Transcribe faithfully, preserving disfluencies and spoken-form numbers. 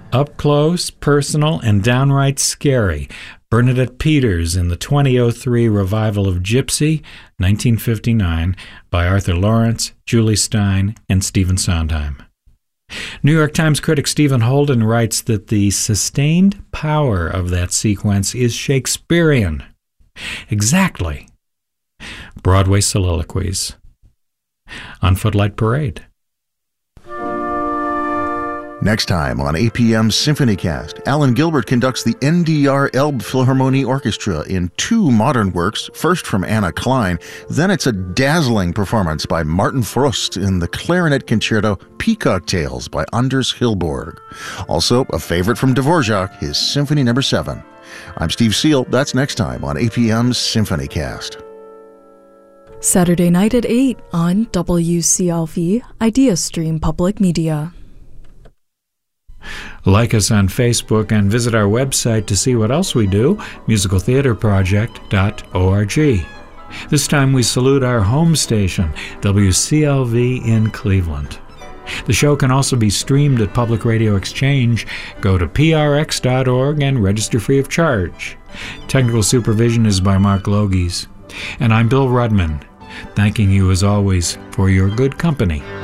Up close, personal, and downright scary. Bernadette Peters in the twenty oh three revival of Gypsy, nineteen fifty-nine, by Arthur Lawrence, Julie Stein, and Stephen Sondheim. New York Times critic Stephen Holden writes that the sustained power of that sequence is Shakespearean. Exactly. Broadway Soliloquies. On Footlight Parade. Next time on A P M's SymphonyCast, Alan Gilbert conducts the N D R Elbphilharmonie Orchestra in two modern works, first from Anna Klein, then it's a dazzling performance by Martin Frost in the clarinet concerto Peacock Tales by Anders Hillborg. Also, a favorite from Dvorak, his Symphony Number seven. I'm Steve Seal. That's next time on A P M's SymphonyCast. Saturday night at eight on W C L V IdeaStream Public Media. Like us on Facebook and visit our website to see what else we do, musical theater project dot org. This time we salute our home station, W C L V in Cleveland. The show can also be streamed at Public Radio Exchange. Go to P R X dot org and register free of charge. Technical supervision is by Mark Logies. And I'm Bill Rudman, thanking you as always for your good company.